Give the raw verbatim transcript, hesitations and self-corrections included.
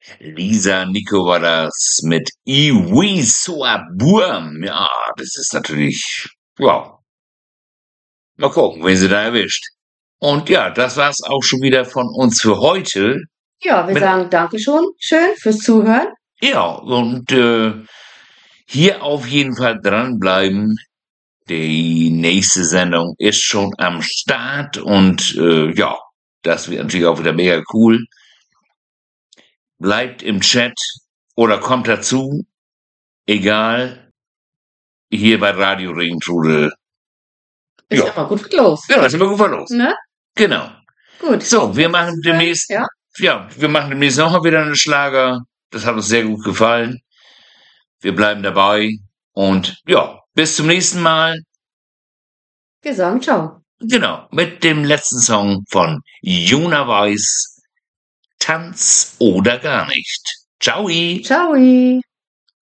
Lisa Nico war das mit Iwi Soaburm. Ja, das ist natürlich, ja, mal gucken, wen sie da erwischt. Und ja, das war's auch schon wieder von uns für heute. Ja, wir Mit- sagen Dankeschön schön fürs Zuhören. Ja, und äh, hier auf jeden Fall dranbleiben. Die nächste Sendung ist schon am Start und äh, ja, das wird natürlich auch wieder mega cool. Bleibt im Chat oder kommt dazu, egal, hier bei Radio Regentrude. Ist Ja. immer gut los. Ja, ist immer gut was los. Ne? Genau. Gut. So, wir machen demnächst, Ja. ja, wir machen demnächst noch wieder einen Schlager. Das hat uns sehr gut gefallen. Wir bleiben dabei und ja, bis zum nächsten Mal. Wir sagen ciao. Genau, mit dem letzten Song von Jona Weiß, Tanz oder gar nicht. Ciao. Ciao.